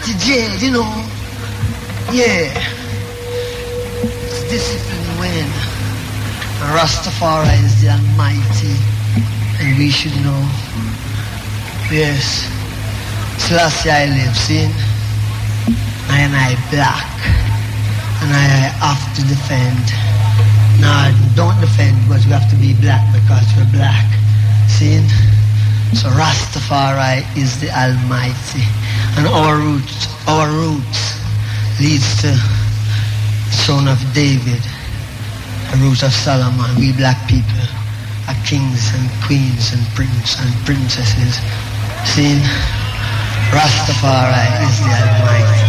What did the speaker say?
Natty Jade, you know. Yeah. It's discipline when Rastafari is the Almighty, and we should know. Yes. Selassie I live, see? I black, and I have to defend. Now, don't defend, but we have to be black because we're black. See? So Rastafari is the Almighty, and our roots leads to the throne of David, the root of Solomon. We black people are kings and queens and princes and princesses. See? Rastafari is the Almighty.